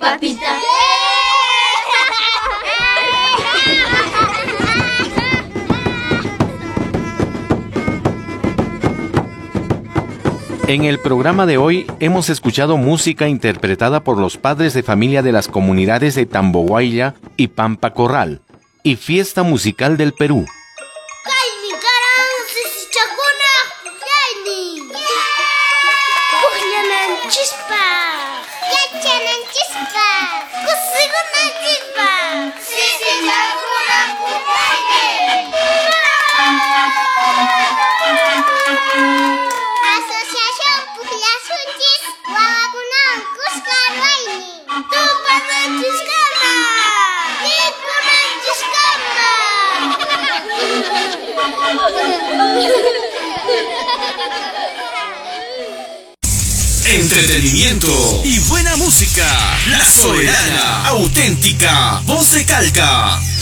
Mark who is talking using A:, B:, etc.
A: Papita.
B: En el programa de hoy hemos escuchado música interpretada por los padres de familia de las comunidades de Tambohuaylla y Pampa Corral y Fiesta Musical del Perú.
C: Entretenimiento y buena música. La Soberana, auténtica voz de Calca.